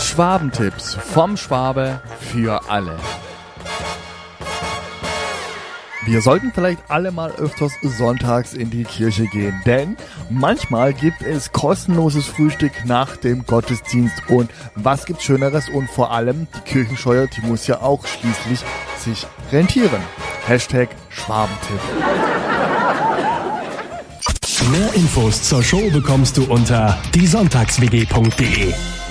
Schwabentipps vom Schwabe für alle. Wir sollten vielleicht alle mal öfters sonntags in die Kirche gehen, denn manchmal gibt es kostenloses Frühstück nach dem Gottesdienst. Und was gibt's Schöneres? Und vor allem die Kirchensteuer, die muss ja auch schließlich sich rentieren. #Schwabentipp. Mehr Infos zur Show bekommst du unter diesonntagswg.de.